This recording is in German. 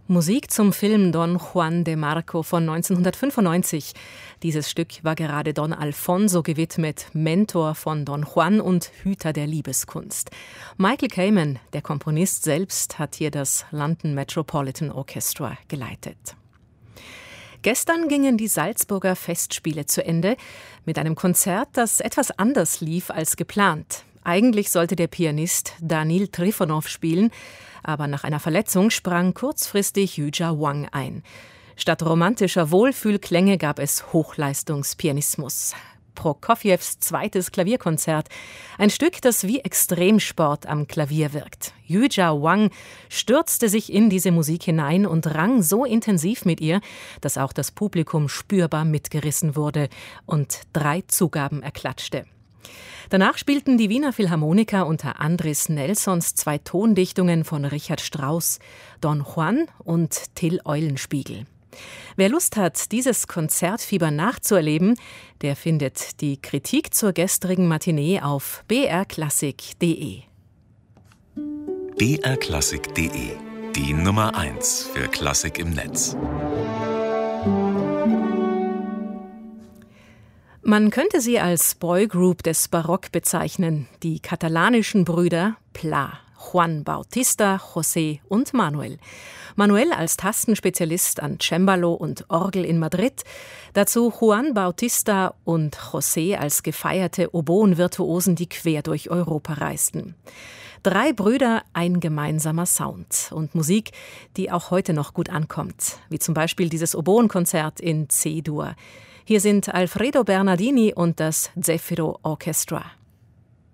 Musik zum Film Don Juan de Marco von 1995. Dieses Stück war gerade Don Alfonso gewidmet, Mentor von Don Juan und Hüter der Liebeskunst. Michael Kamen, der Komponist selbst, hat hier das London Metropolitan Orchestra geleitet. Gestern gingen die Salzburger Festspiele zu Ende mit einem Konzert, das etwas anders lief als geplant. Eigentlich sollte der Pianist Danil Trifonov spielen, aber nach einer Verletzung sprang kurzfristig Yuja Wang ein. Statt romantischer Wohlfühlklänge gab es Hochleistungspianismus. Prokofjews zweites Klavierkonzert. Ein Stück, das wie Extremsport am Klavier wirkt. Yuja Wang stürzte sich in diese Musik hinein und rang so intensiv mit ihr, dass auch das Publikum spürbar mitgerissen wurde und 3 Zugaben erklatschte. Danach spielten die Wiener Philharmoniker unter Andris Nelsons 2 Tondichtungen von Richard Strauss, Don Juan und Till Eulenspiegel. Wer Lust hat, dieses Konzertfieber nachzuerleben, der findet die Kritik zur gestrigen Matinee auf brklassik.de. brklassik.de, die Nummer 1 für Klassik im Netz. Man könnte sie als Boygroup des Barock bezeichnen, die katalanischen Brüder Pla, Juan Bautista, José und Manuel. Manuel als Tastenspezialist an Cembalo und Orgel in Madrid, dazu Juan Bautista und José als gefeierte Oboen-Virtuosen, die quer durch Europa reisten. 3 Brüder, ein gemeinsamer Sound und Musik, die auch heute noch gut ankommt, wie zum Beispiel dieses Oboenkonzert in C-Dur. Hier sind Alfredo Bernardini und das Zefiro Orchestra.